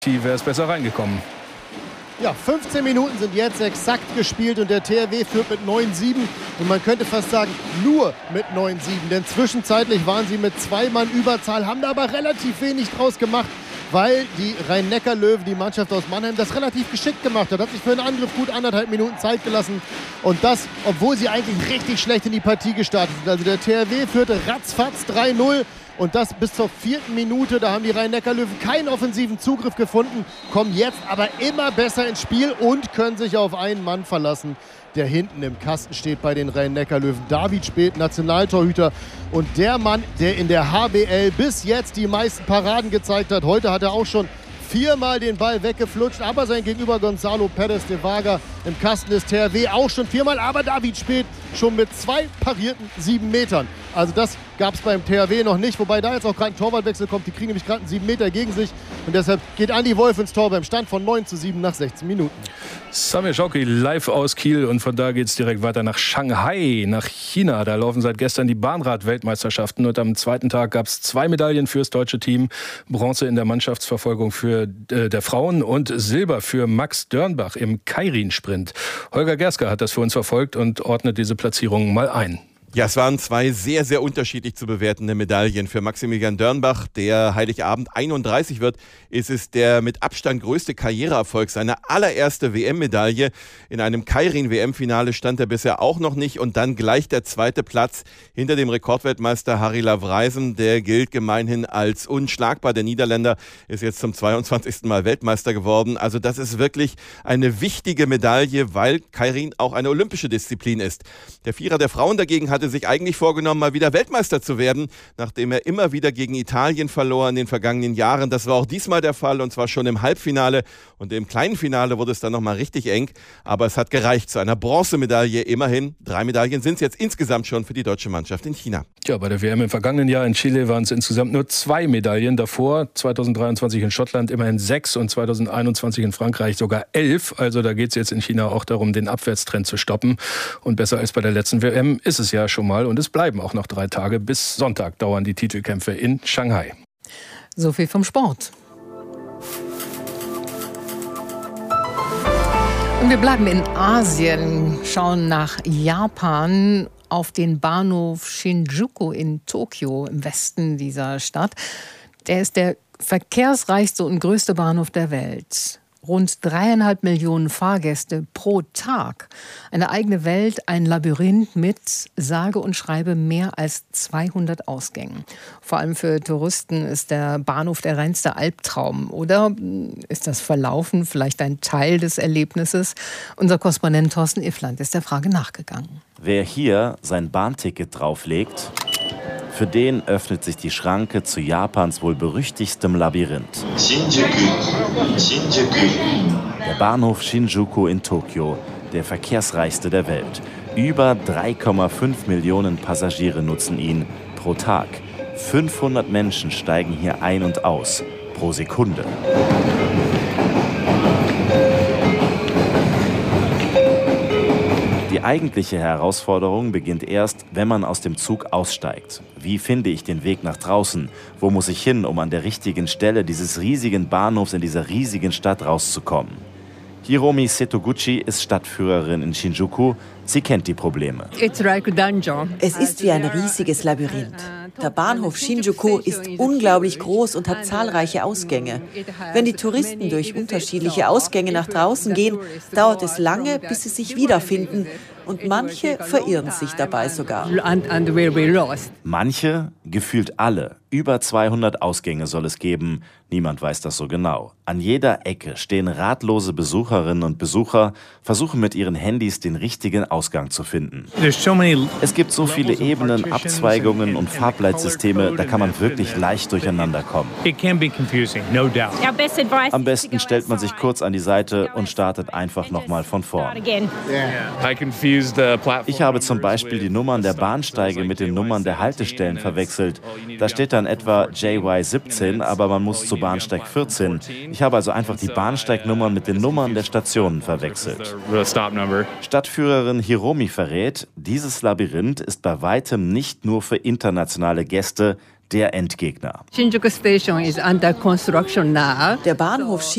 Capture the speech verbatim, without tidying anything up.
wäre es besser reingekommen. Ja, fünfzehn Minuten sind jetzt exakt gespielt und der T H W führt mit neun sieben und man könnte fast sagen, nur mit neun sieben, denn zwischenzeitlich waren sie mit zwei Mann Überzahl, haben da aber relativ wenig draus gemacht, weil die Rhein-Neckar-Löwen, die Mannschaft aus Mannheim, das relativ geschickt gemacht hat. Hat sich für einen Angriff gut anderthalb Minuten Zeit gelassen und das, obwohl sie eigentlich richtig schlecht in die Partie gestartet sind. Also der T H W führte ratzfatz drei null. Und das bis zur vierten Minute, da haben die Rhein-Neckar-Löwen keinen offensiven Zugriff gefunden, kommen jetzt aber immer besser ins Spiel und können sich auf einen Mann verlassen, der hinten im Kasten steht bei den Rhein-Neckar-Löwen. David Späth, Nationaltorhüter und der Mann, der in der H B L bis jetzt die meisten Paraden gezeigt hat. Heute hat er auch schon viermal den Ball weggeflutscht, aber sein Gegenüber Gonzalo Perez de Vaga im Kasten des T H W auch schon viermal, aber David Späth schon mit zwei parierten sieben Metern. Also das gab es beim T H W noch nicht, wobei da jetzt auch gerade ein Torwartwechsel kommt. Die kriegen nämlich gerade einen sieben Meter gegen sich und deshalb geht Andi Wolf ins Tor beim Stand von neun zu sieben nach sechzehn Minuten. Samir Schauki live aus Kiel und von da geht es direkt weiter nach Shanghai, nach China. Da laufen seit gestern die Bahnrad-Weltmeisterschaften und am zweiten Tag gab es zwei Medaillen fürs deutsche Team. Bronze in der Mannschaftsverfolgung für äh, der Frauen und Silber für Max Dörnbach im Keirin-Sprint. Holger Gersker hat das für uns verfolgt und ordnet diese Platzierungen mal ein. Ja, es waren zwei sehr, sehr unterschiedlich zu bewertende Medaillen. Für Maximilian Dörnbach, der Heiligabend einunddreißig wird, ist es der mit Abstand größte Karriereerfolg. Seine allererste W M-Medaille. In einem Keirin-W M-Finale stand er bisher auch noch nicht. Und dann gleich der zweite Platz hinter dem Rekordweltmeister Harry Lavrijsen. Der gilt gemeinhin als unschlagbar. Der Niederländer ist jetzt zum zweiundzwanzigsten Mal Weltmeister geworden. Also das ist wirklich eine wichtige Medaille, weil Keirin auch eine olympische Disziplin ist. Der Vierer der Frauen dagegen hat hatte sich eigentlich vorgenommen, mal wieder Weltmeister zu werden, nachdem er immer wieder gegen Italien verlor in den vergangenen Jahren. Das war auch diesmal der Fall und zwar schon im Halbfinale und im kleinen Finale wurde es dann nochmal richtig eng, aber es hat gereicht zu einer Bronzemedaille. Immerhin, drei Medaillen sind es jetzt insgesamt schon für die deutsche Mannschaft in China. Ja, bei der W M im vergangenen Jahr in Chile waren es insgesamt nur zwei Medaillen. Davor zweitausenddreiundzwanzig in Schottland immerhin sechs und zweitausendeinundzwanzig in Frankreich sogar elf. Also da geht es jetzt in China auch darum, den Abwärtstrend zu stoppen. Und besser als bei der letzten W M ist es ja schon mal und es bleiben auch noch drei Tage. Bis Sonntag dauern die Titelkämpfe in Shanghai. So viel vom Sport. Und wir bleiben in Asien, schauen nach Japan auf den Bahnhof Shinjuku in Tokio im Westen dieser Stadt. Der ist der verkehrsreichste und größte Bahnhof der Welt. Rund dreieinhalb Millionen Fahrgäste pro Tag. Eine eigene Welt, ein Labyrinth mit, sage und schreibe, mehr als zweihundert Ausgängen. Vor allem für Touristen ist der Bahnhof der reinste Albtraum. Oder ist das Verlaufen vielleicht ein Teil des Erlebnisses? Unser Korrespondent Thorsten Iffland ist der Frage nachgegangen. Wer hier sein Bahnticket drauflegt, für den öffnet sich die Schranke zu Japans wohl berüchtigstem Labyrinth. Shinjuku. Shinjuku. Der Bahnhof Shinjuku in Tokio, der verkehrsreichste der Welt. Über drei Komma fünf Millionen Passagiere nutzen ihn pro Tag. fünfhundert Menschen steigen hier ein und aus pro Sekunde. Die eigentliche Herausforderung beginnt erst, wenn man aus dem Zug aussteigt. Wie finde ich den Weg nach draußen? Wo muss ich hin, um an der richtigen Stelle dieses riesigen Bahnhofs in dieser riesigen Stadt rauszukommen? Hiromi Setoguchi ist Stadtführerin in Shinjuku. Sie kennt die Probleme. Es ist wie ein riesiges Labyrinth. Der Bahnhof Shinjuku ist unglaublich groß und hat zahlreiche Ausgänge. Wenn die Touristen durch unterschiedliche Ausgänge nach draußen gehen, dauert es lange, bis sie sich wiederfinden. Und manche verirren sich dabei sogar. Manche, gefühlt alle. Über zweihundert Ausgänge soll es geben. Niemand weiß das so genau. An jeder Ecke stehen ratlose Besucherinnen und Besucher, versuchen mit ihren Handys den richtigen Ausgang zu finden. Es gibt so viele Ebenen, Abzweigungen und Farbleitsysteme, da kann man wirklich leicht durcheinander kommen. Am besten stellt man sich kurz an die Seite und startet einfach nochmal von vorn. Ich habe zum Beispiel die Nummern der Bahnsteige mit den Nummern der Haltestellen verwechselt. Da steht dann etwa J Y siebzehn, aber man muss zu Bahnsteig vierzehn. Ich habe also einfach die Bahnsteignummern mit den Nummern der Stationen verwechselt. Stadtführerin Hiromi verrät, dieses Labyrinth ist bei weitem nicht nur für internationale Gäste der Endgegner. Der Bahnhof